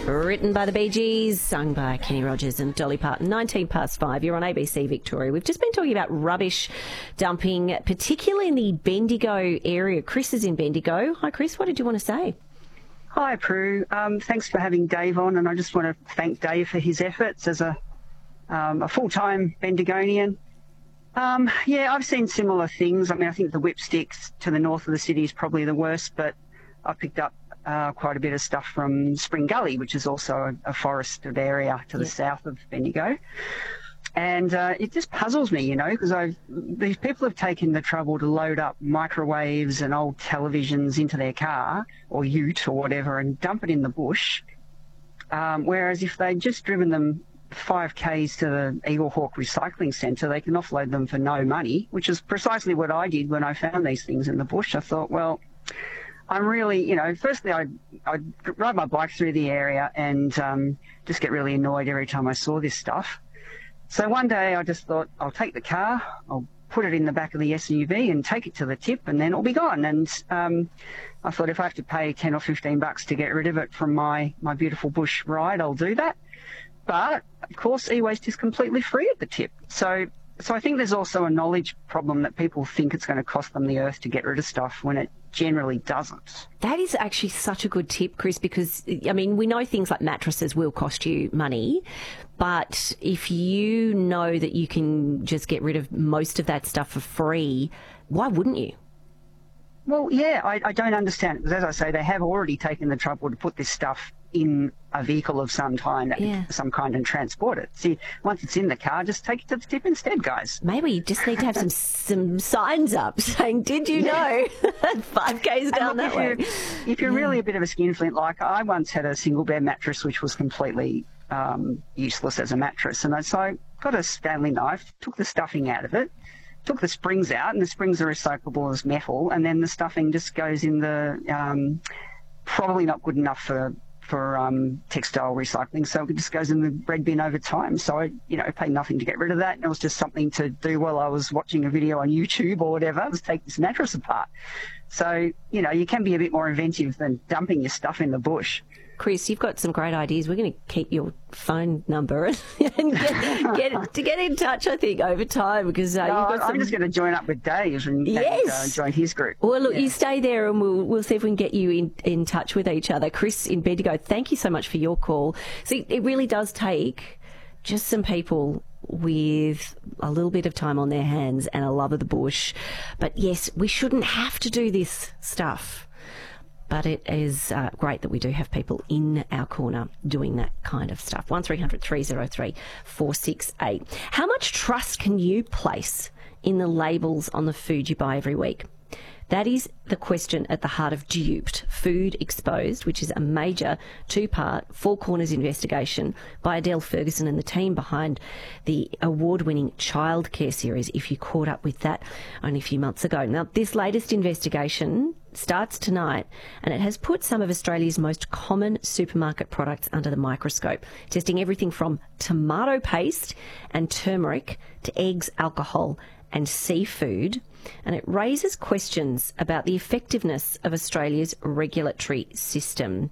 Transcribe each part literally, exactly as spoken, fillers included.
Written by the Bee Gees, sung by Kenny Rogers and Dolly Parton. nineteen past five, you're on A B C Victoria. We've just been talking about rubbish dumping, particularly in the Bendigo area. Chris is in Bendigo. Hi, Chris. What did you want to say? Hi, Prue. Um, thanks for having Dave on, and I just want to thank Dave for his efforts as a, um, a full-time Bendigonian. Um, yeah, I've seen similar things. I mean, I think the whipsticks to the north of the city is probably the worst, but I picked up uh, quite a bit of stuff from Spring Gully, which is also a, a forested area to the yeah. south of Bendigo. And uh, it just puzzles me, you know, because I these people have taken the trouble to load up microwaves and old televisions into their car or ute or whatever and dump it in the bush. Um, whereas if they'd just driven them five Ks to the Eagle Hawk Recycling Centre, they can offload them for no money, which is precisely what I did when I found these things in the bush. I thought, well, I'm really, you know, firstly, I'd, I'd ride my bike through the area and um, just get really annoyed every time I saw this stuff. So one day I just thought, I'll take the car, I'll put it in the back of the S U V and take it to the tip, and then it'll be gone. And um, I thought if I have to pay ten or fifteen bucks to get rid of it from my, my beautiful bush ride, I'll do that. But, of course, e-waste is completely free at the tip. So so I think there's also a knowledge problem that people think it's going to cost them the earth to get rid of stuff when it generally doesn't. That is actually such a good tip, Chris, because, I mean, we know things like mattresses will cost you money, but if you know that you can just get rid of most of that stuff for free, why wouldn't you? Well, yeah, I, I don't understand it, because as I say, they have already taken the trouble to put this stuff in a vehicle of some kind, yeah. some kind, and transport it. See, once it's in the car, just take it to the tip instead, guys. Maybe you just need to have some some signs up saying, "Did you yeah. know?" Five k's down look, that way. You're, if you're yeah. really a bit of a skinflint, like I once had a single bed mattress which was completely um, useless as a mattress, and I, so I got a Stanley knife, took the stuffing out of it, took the springs out, and the springs are recyclable as metal, and then the stuffing just goes in the um, probably not good enough for. for um, textile recycling, so it just goes in the bread bin over time. So I, you know, paid nothing to get rid of that, and it was just something to do while I was watching a video on YouTube or whatever, was take this mattress apart. So, you know, you can be a bit more inventive than dumping your stuff in the bush. Chris, you've got some great ideas. We're going to keep your phone number and get, get to get in touch, I think, over time, because uh, no, you've got some... I'm just going to join up with Dave and, yes. and uh, join his group. Well, look, yeah. you stay there and we'll we'll see if we can get you in, in touch with each other. Chris in Bendigo, thank you so much for your call. See, it really does take just some people with a little bit of time on their hands and a love of the bush. But yes, we shouldn't have to do this stuff. But it is uh, great that we do have people in our corner doing that kind of stuff. one three hundred three oh three four six eight. How much trust can you place in the labels on the food you buy every week? That is the question at the heart of Duped, Food Exposed, which is a major two-part, Four Corners investigation by Adele Ferguson and the team behind the award-winning childcare series, if you caught up with that only a few months ago. Now, this latest investigation starts tonight, and it has put some of Australia's most common supermarket products under the microscope, testing everything from tomato paste and turmeric to eggs, alcohol and seafood. And it raises questions about the effectiveness of Australia's regulatory system.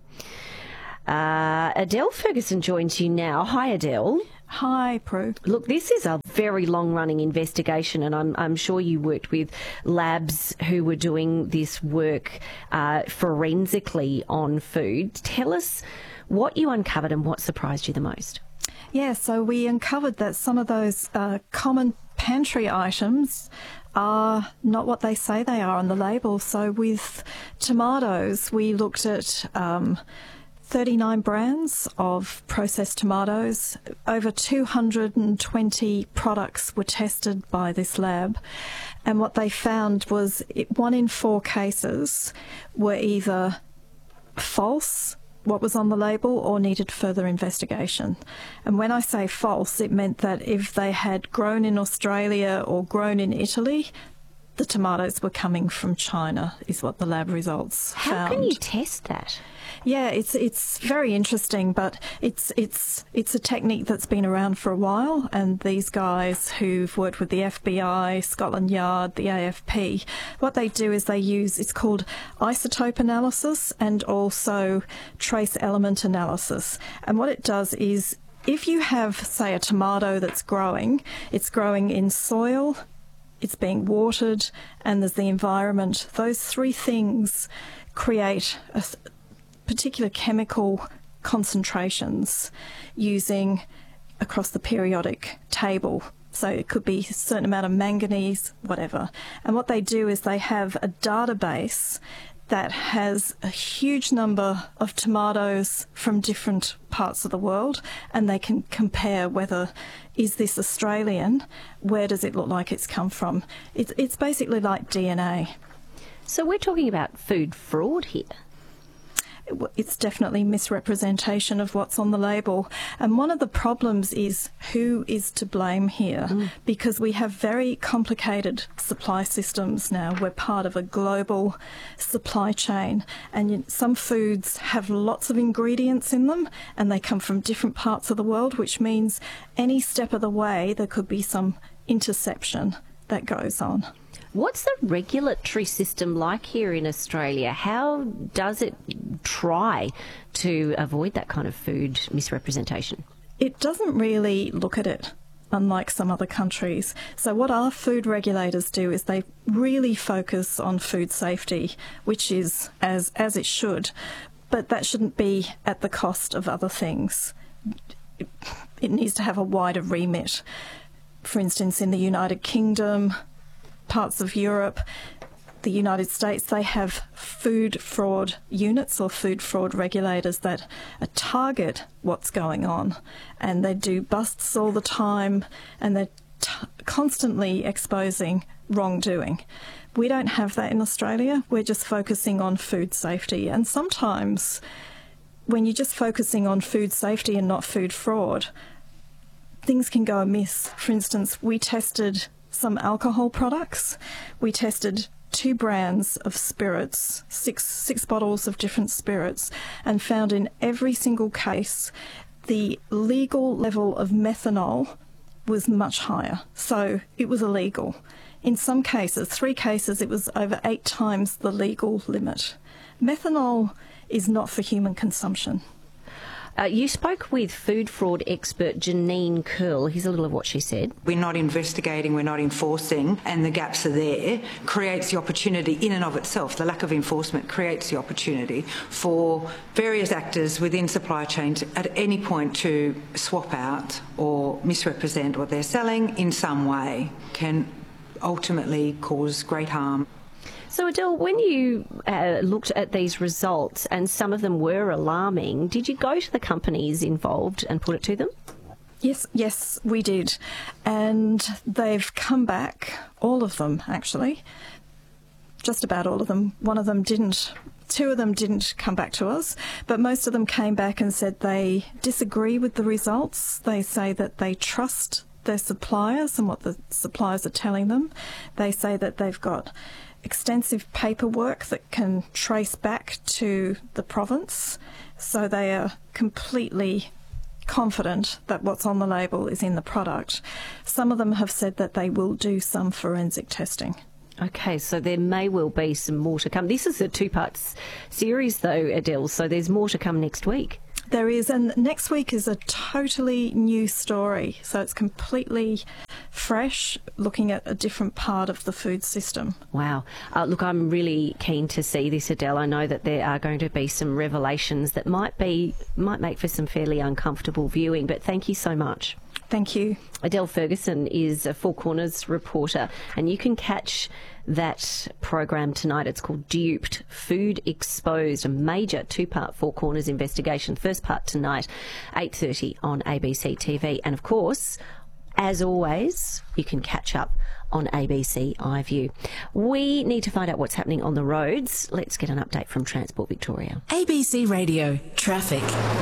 Uh, Adele Ferguson joins you now. Hi, Adele. Hi, Prue. Look, this is a very long-running investigation, and I'm, I'm sure you worked with labs who were doing this work uh, forensically on food. Tell us what you uncovered and what surprised you the most. Yeah, so we uncovered that some of those uh, common pantry items are not what they say they are on the label. So with tomatoes, we looked at um, thirty-nine brands of processed tomatoes. Over two hundred twenty products were tested by this lab. And what they found was it, one in four cases were either false, what was on the label, or needed further investigation. And when I say false, it meant that if they had grown in Australia or grown in Italy, the tomatoes were coming from China, is what the lab results How found. How can you test that? Yeah, it's it's very interesting, but it's it's it's a technique that's been around for a while, and these guys who've worked with the F B I, Scotland Yard, the A F P, what they do is they use, it's called isotope analysis and also trace element analysis. And what it does is, if you have, say, a tomato that's growing, it's growing in soil, it's being watered, and there's the environment. Those three things create a particular chemical concentrations using across the periodic table. So it could be a certain amount of manganese, whatever. And what they do is they have a database that has a huge number of tomatoes from different parts of the world, and they can compare whether, is this Australian, where does it look like it's come from. It's, it's basically like D N A. So we're talking about food fraud here. It's definitely misrepresentation of what's on the label. And one of the problems is who is to blame here, mm. because we have very complicated supply systems now. We're part of a global supply chain, and some foods have lots of ingredients in them and they come from different parts of the world, which means any step of the way there could be some interception that goes on. What's the regulatory system like here in Australia? How does it try to avoid that kind of food misrepresentation? It doesn't really look at it, unlike some other countries. So what our food regulators do is they really focus on food safety, which is as, as it should, but that shouldn't be at the cost of other things. It, it needs to have a wider remit. For instance, in the United Kingdom, parts of Europe, the United States, they have food fraud units or food fraud regulators that target what's going on, and they do busts all the time, and they're t- constantly exposing wrongdoing. We don't have that in Australia. We're just focusing on food safety, and sometimes when you're just focusing on food safety and not food fraud, things can go amiss. For instance, we tested some alcohol products. We tested two brands of spirits, six six bottles of different spirits, and found in every single case the legal level of methanol was much higher. So it was illegal. In some cases, three cases, it was over eight times the legal limit. Methanol is not for human consumption. Uh, you spoke with food fraud expert Janine Curl. Here's a little of what she said. We're not investigating, we're not enforcing, and the gaps are there, creates the opportunity in and of itself. The lack of enforcement creates the opportunity for various actors within supply chains at any point to swap out or misrepresent what they're selling in some way, can ultimately cause great harm. So, Adele, when you uh, looked at these results, and some of them were alarming, did you go to the companies involved and put it to them? Yes, yes, we did. And they've come back, all of them actually, just about all of them. One of them didn't, two of them didn't come back to us, but most of them came back and said they disagree with the results. They say that they trust their suppliers and what the suppliers are telling them. They say that they've got extensive paperwork that can trace back to the province, so they are completely confident that what's on the label is in the product. Some of them have said that they will do some forensic testing. Okay, so there may well be some more to come. This is a two-part series though, Adele, so there's more to come next week. There is, and next week is a totally new story. So it's completely fresh, looking at a different part of the food system. Wow. Uh, look, I'm really keen to see this, Adele. I know that there are going to be some revelations that might be might make for some fairly uncomfortable viewing, but thank you so much. Thank you. Adele Ferguson is a Four Corners reporter, and you can catch that program tonight. It's called Duped, Food Exposed, a major two-part Four Corners investigation. First part tonight, eight thirty on A B C T V. And of course, as always, you can catch up on A B C iView. We need to find out what's happening on the roads. Let's get an update from Transport Victoria. A B C Radio Traffic.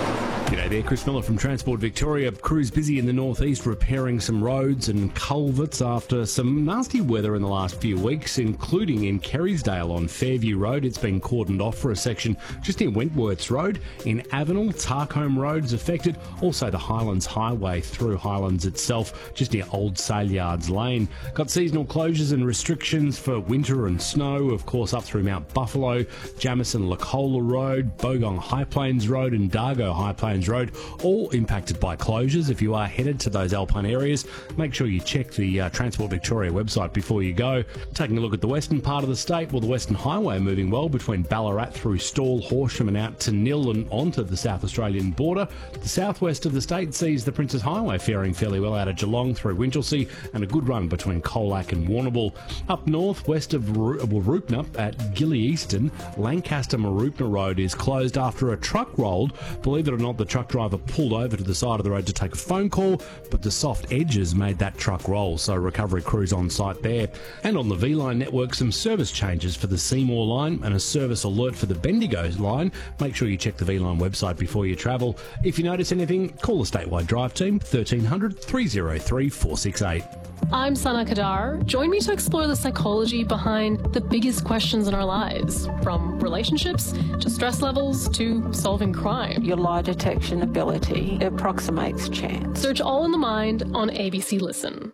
G'day there, Chris Miller from Transport Victoria. Crews busy in the northeast repairing some roads and culverts after some nasty weather in the last few weeks, including in Kerrysdale on Fairview Road. It's been cordoned off for a section just near Wentworths Road. In Avenel, Tarcombe Road is affected. Also the Highlands Highway through Highlands itself, just near Old Saleyards Lane. Got seasonal closures and restrictions for winter and snow, of course, up through Mount Buffalo, Jamison Lacola Road, Bogong High Plains Road and Dargo High Plains Road, all impacted by closures. If you are headed to those alpine areas, make sure you check the uh, Transport Victoria website before you go. Taking a look at the western part of the state, well, the Western Highway moving well between Ballarat through Stawell, Horsham and out to Nil and onto the South Australian border. The southwest of the state sees the Princes Highway faring fairly well out of Geelong through Winchelsea, and a good run between Colac and Warrnambool. Up north, west of Mooroopna at Gilly Easton, Lancaster Mooroopna Road is closed after a truck rolled. Believe it or not, the truck driver pulled over to the side of the road to take a phone call, but the soft edges made that truck roll, so recovery crews on site there. And on the V-Line network, some service changes for the Seymour line and a service alert for the Bendigo line. Make sure you check the V-Line website before you travel. If you notice anything, call the statewide drive team, thirteen hundred, three oh three, four six eight. I'm Sana Kadar. Join me to explore the psychology behind the biggest questions in our lives, from relationships to stress levels to solving crime. Your lie detection ability approximates chance. Search All in the Mind on A B C Listen.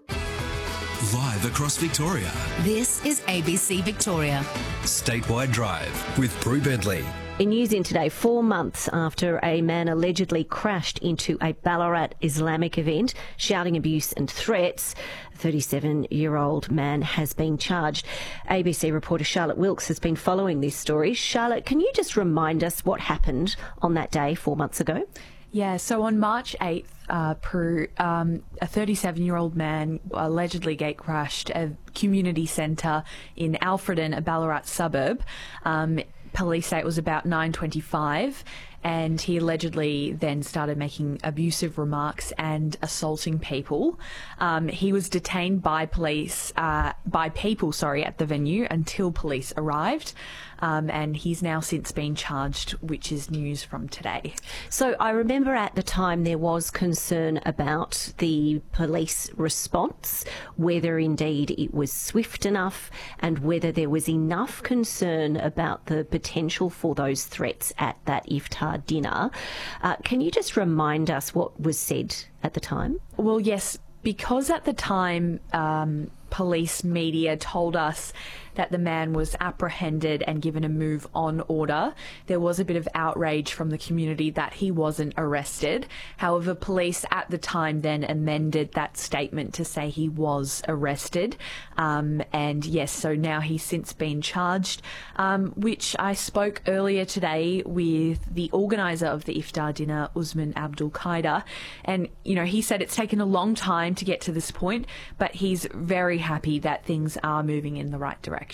Live across Victoria. This is A B C Victoria. Statewide Drive with Prue Bentley. In News In today, four months after a man allegedly crashed into a Ballarat Islamic event, shouting abuse and threats, a thirty-seven-year-old man has been charged. A B C reporter Charlotte Wilkes has been following this story. Charlotte, can you just remind us what happened on that day four months ago? Yeah, so on March eighth, uh, Prue, um, a thirty-seven-year-old man allegedly gate crashed a community centre in Alfredton, a Ballarat suburb. Um, police say it was about nine twenty-five, and he allegedly then started making abusive remarks and assaulting people. Um, he was detained by police, uh, by people, sorry, at the venue until police arrived. Um, and he's now since been charged, which is news from today. So I remember at the time there was concern about the police response, whether indeed it was swift enough and whether there was enough concern about the potential for those threats at that iftar dinner. Uh, can you just remind us what was said at the time? Well, yes, because at the time um, police media told us that the man was apprehended and given a move on order, there was a bit of outrage from the community that he wasn't arrested. However, police at the time then amended that statement to say he was arrested. Um, and yes, so now he's since been charged, um, which I spoke earlier today with the organiser of the iftar dinner, Usman Abdul Qaeda. And, you know, he said it's taken a long time to get to this point, but he's very happy that things are moving in the right direction.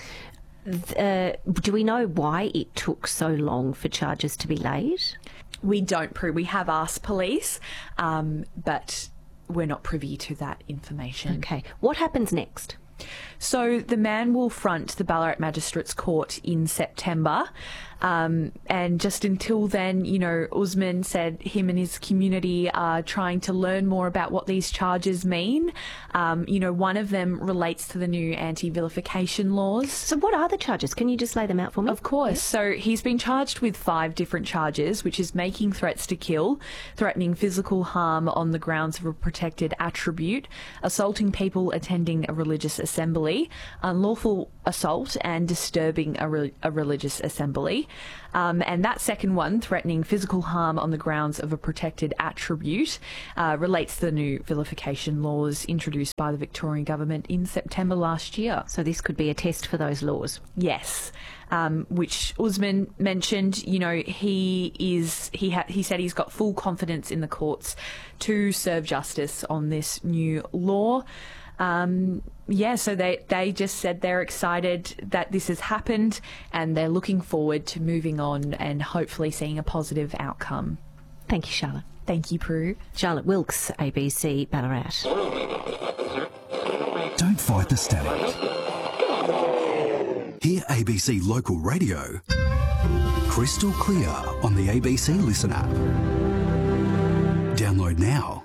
Uh, do we know why it took so long for charges to be laid? We don't, Prue. We have asked police, um, but we're not privy to that information. Okay. What happens next? So the man will front the Ballarat Magistrates Court in September. Um, and just until then, you know, Usman said him and his community are trying to learn more about what these charges mean. Um, you know, one of them relates to the new anti-vilification laws. So what are the charges? Can you just lay them out for me? Of course. Yes. So he's been charged with five different charges, which is making threats to kill, threatening physical harm on the grounds of a protected attribute, assaulting people attending a religious assembly, unlawful assault and disturbing a, re- a religious assembly. Um, and that second one, threatening physical harm on the grounds of a protected attribute, uh, relates to the new vilification laws introduced by the Victorian government in September last year. So this could be a test for those laws? Yes. Um, which Usman mentioned, you know, he is he ha- he said he's got full confidence in the courts to serve justice on this new law. Um, yeah, so they, they just said they're excited that this has happened and they're looking forward to moving on and hopefully seeing a positive outcome. Thank you, Charlotte. Thank you, Prue. Charlotte Wilkes, A B C Ballarat. Don't fight the static. Hear A B C Local Radio crystal clear on the A B C Listen app. Road now.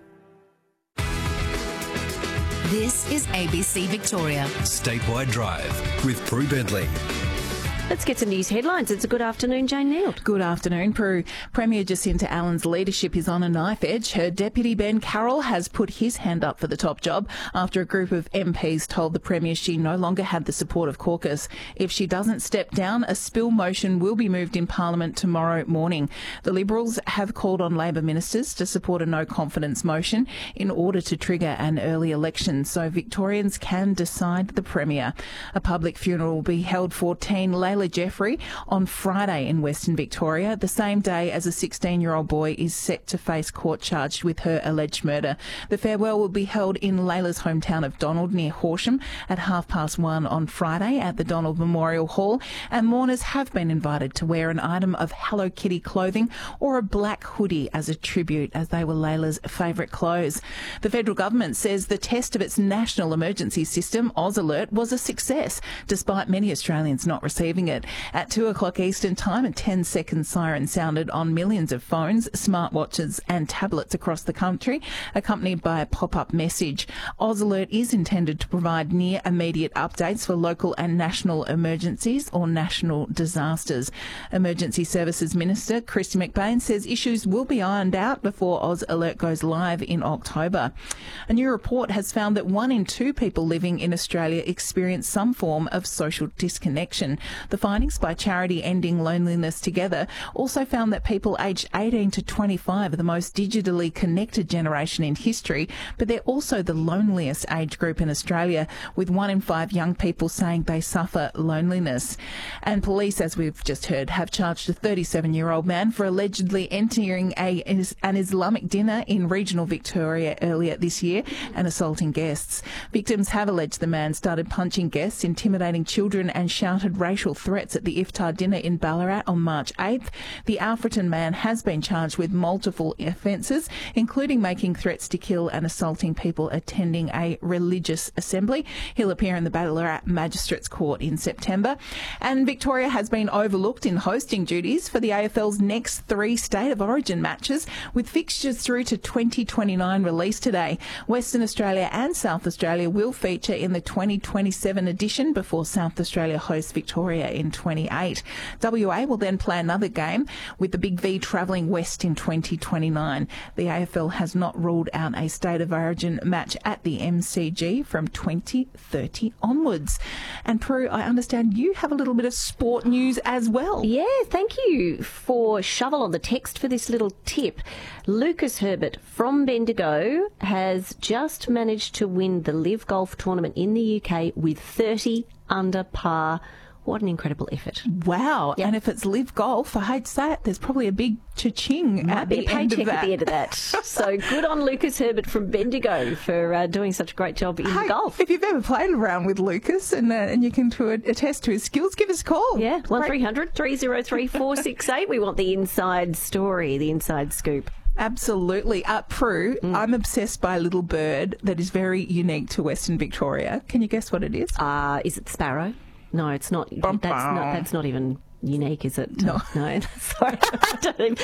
This is A B C Victoria. Statewide Drive with Prue Bentley. Let's get some news headlines. It's a good afternoon, Jane Neild. Good afternoon, Prue. Premier Jacinta Allen's leadership is on a knife edge. Her deputy Ben Carroll has put his hand up for the top job after a group of M Ps told the Premier she no longer had the support of caucus. If she doesn't step down, a spill motion will be moved in Parliament tomorrow morning. The Liberals have called on Labor ministers to support a no-confidence motion in order to trigger an early election so Victorians can decide the Premier. A public funeral will be held for teen Layla Jeffrey on Friday in Western Victoria, the same day as a sixteen-year-old boy is set to face court charged with her alleged murder. The farewell will be held in Layla's hometown of Donald near Horsham at half past one on Friday at the Donald Memorial Hall, and mourners have been invited to wear an item of Hello Kitty clothing or a black hoodie as a tribute, as they were Layla's favourite clothes. The federal government says the test of its national emergency system, Oz Alert, was a success, despite many Australians not receiving it. At two o'clock Eastern Time, a ten-second siren sounded on millions of phones, smartwatches and tablets across the country, accompanied by a pop-up message. Oz Alert is intended to provide near immediate updates for local and national emergencies or national disasters. Emergency Services Minister Kristy McBain says issues will be ironed out before Oz Alert goes live in October. A new report has found that one in two people living in Australia experience some form of social disconnection. The findings by charity Ending Loneliness Together also found that people aged eighteen to twenty-five are the most digitally connected generation in history, but they're also the loneliest age group in Australia, with one in five young people saying they suffer loneliness. And police, as we've just heard, have charged a thirty-seven-year-old man for allegedly entering a, an Islamic dinner in regional Victoria earlier this year and assaulting guests. Victims have alleged the man started punching guests, intimidating children and shouted racial threats at the iftar dinner in Ballarat on March eighth. The Alfreton man has been charged with multiple offences, including making threats to kill and assaulting people attending a religious assembly. He'll appear in the Ballarat Magistrates Court in September. And Victoria has been overlooked in hosting duties for the A F L's next three State of Origin matches, with fixtures through to twenty twenty-nine released today. Western Australia and South Australia will feature in the twenty twenty-seven edition before South Australia hosts Victoria in twenty-eight. W A will then play another game, with the Big V travelling west in twenty twenty-nine. The A F L has not ruled out a State of Origin match at the M C G from twenty thirty onwards. And Prue, I understand you have a little bit of sport news as well. Yeah, thank you for Shovel on the text for this little tip. Lucas Herbert from Bendigo has just managed to win the Live Golf tournament in the U K with thirty under par. What an incredible effort. Wow. Yep. And if it's Live Golf, I hate to say it, there's probably a big cha-ching Might at be the a end of paycheck that. at the end of that. So good on Lucas Herbert from Bendigo for uh, doing such a great job in Hey, the golf. If you've ever played around with Lucas and uh, and you can to attest to his skills, give us a call. Yeah, one three hundred three oh three four six eight. We want the inside story, the inside scoop. Absolutely. Uh, Prue, mm. I'm obsessed by a little bird that is very unique to Western Victoria. Can you guess what it is? Uh, is it sparrow? No, it's not. Bum, that's bum. not. That's not even unique, is it? No. No. Sorry. I don't even,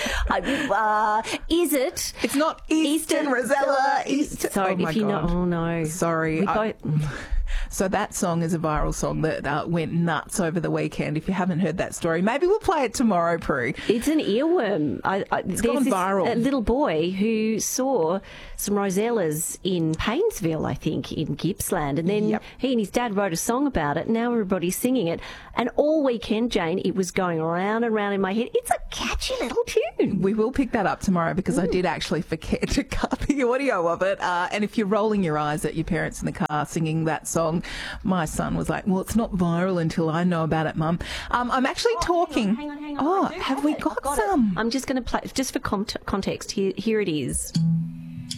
I, uh, is it? It's not Eastern, Eastern Rosella. East. Sorry, oh my if you God. know. Oh, no. Sorry. We I, both, So that song is a viral song that uh, went nuts over the weekend. If you haven't heard that story, maybe we'll play it tomorrow, Prue. It's an earworm. I, I, it's there's gone this, viral. A little boy who saw some rosellas in Paynesville, I think, in Gippsland, and then yep. he and his dad wrote a song about it. Now everybody's singing it, and all weekend, Jane, it was going round and round in my head. It's a catchy little tune. We will pick that up tomorrow because mm. I did actually forget to cut the audio of it. Uh, and if you're rolling your eyes at your parents in the car singing that song, my son was like, well, it's not viral until I know about it, Mum. Um, I'm actually oh, talking. Hang on, hang on, hang on. Oh, have, have we it. got, got some? It. I'm just going to play, just for cont- context, here, here it is.